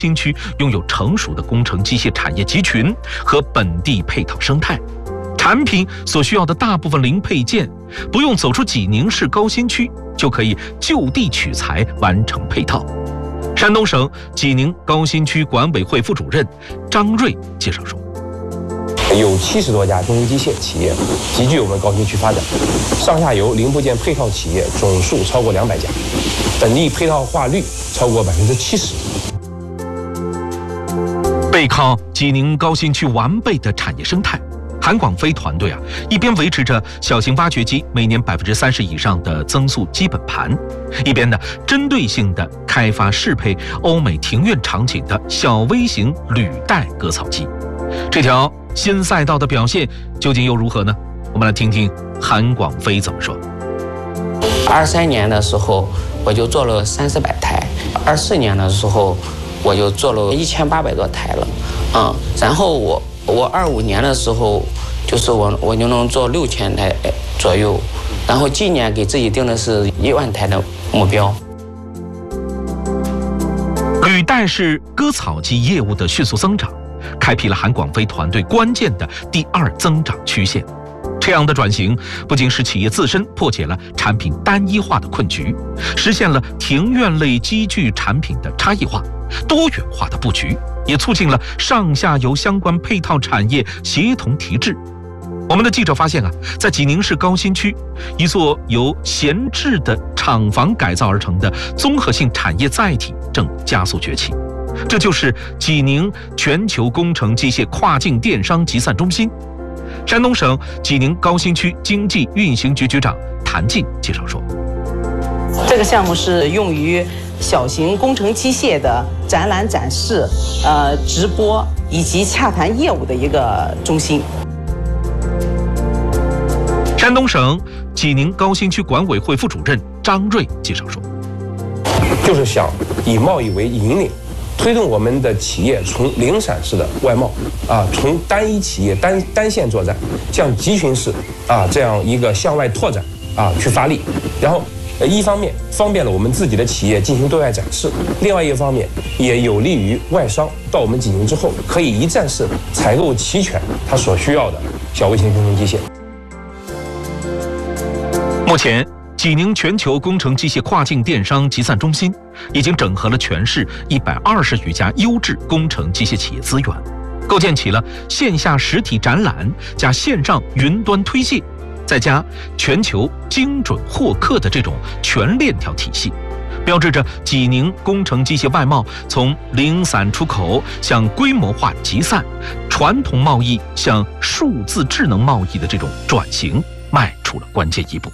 新区拥有成熟的工程机械产业集群和本地配套生态，产品所需要的大部分零配件不用走出济宁市高新区，就可以就地取材完成配套。山东省济宁高新区管委会副主任张瑞介绍说， 有70多家工程机械企业集聚我们高新区发展，上下游零部件配套企业总数超过200家，本地配套化率超过70%。 背靠济宁高新区完备的产业生态，韩广飞团队一边维持着小型挖掘机每年30%以上的增速基本盘，一边针对性的开发适配欧美庭院场景的小微型履带割草机。这条新赛道的表现究竟又如何呢？我们来听听韩广飞怎么说。 23年的时候我就做了300-400台，24年的时候我就做了1800多台了，然后我25年的时候就是我就能做6000台左右，然后今年给自己定的是1万台的目标。 履带式割草机业务的迅速增长，开辟了韩广飞团队关键的第2增长曲线。这样的转型不仅使企业自身破解了产品单一化的困局，实现了庭院类机具产品的差异化、多元化的布局，也促进了上下游相关配套产业协同提质。我们的记者发现在济宁市高新区，一座由闲置的厂房改造而成的综合性产业载体正加速崛起。这就是济宁全球工程机械跨境电商集散中心。山东省济宁高新区经济运行局局长谭进介绍说， 这个项目是用于小型工程机械的展览展示、直播以及洽谈业务的一个中心。 山东省济宁高新区管委会副主任张瑞介绍说， 就是想以贸易为引领，推动我们的企业从零散式的外贸从单一企业单线作战向集群式这样一个向外拓展去发力，然后一方面方便了我们自己的企业进行对外展示，另外一方面也有利于外商到我们济宁之后可以一站式采购齐全他所需要的小微型工程机械。 目前济宁全球工程机械跨境电商集散中心已经整合了全市120余家优质工程机械企业资源，构建起了线下实体展览加线上云端推介，再加全球精准获客的这种全链条体系，标志着济宁工程机械外贸从零散出口向规模化集散、传统贸易向数字智能贸易的这种转型迈出了关键一步。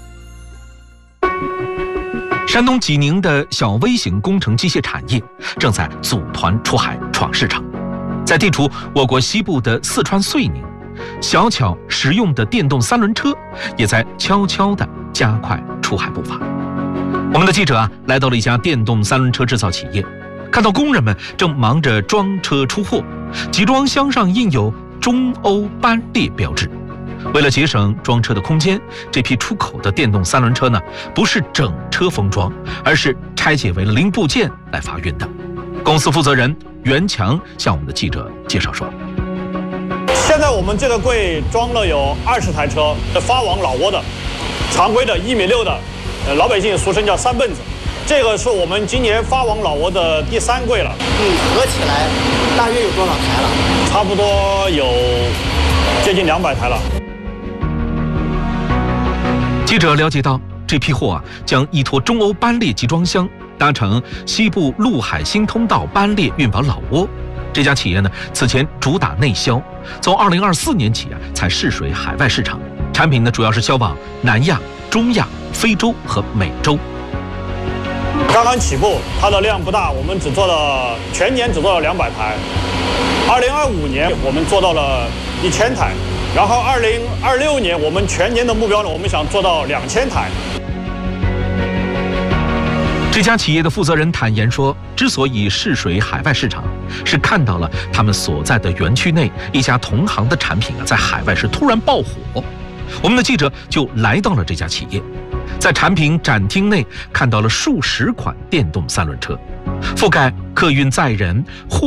山东济宁的小微型工程机械产业正在组团出海闯市场，在地处我国西部的四川遂宁，小巧实用的电动3轮车也在悄悄地加快出海步伐。我们的记者来到了一家电动3轮车制造企业，看到工人们正忙着装车出货，集装箱上印有中欧班列标志。为了节省装车的空间，这批出口的电动3轮车不是整车封装，而是拆解为了零部件来发运的。公司负责人袁强向我们的记者介绍说， 现在我们这个柜装了有20台车，发往老挝的，常规的1.6米的，老百姓俗称叫3蹦子。这个是我们今年发往老挝的第3柜了。 合起来大约有多少台了？ 差不多有接近200台了。 记者了解到，这批货将1拖中欧班列集装箱搭乘西部陆海新通道班列运往老挝。这家企业此前主打内销，从2024年起才试水海外市场，产品主要是销往南亚、中亚、非洲和美洲。 刚刚起步，它的量不大，我们全年只做了200台。2025年我们做到了1000台。然后2026年我们全年的目标我们想做到2000台。 这家企业的负责人坦言说，之所以试水海外市场，是看到了他们所在的园区内一家同行的产品在海外是突然爆火。我们的记者就来到了这家企业， 在产品展厅内看到了数十款电动三轮车，覆盖客运载人、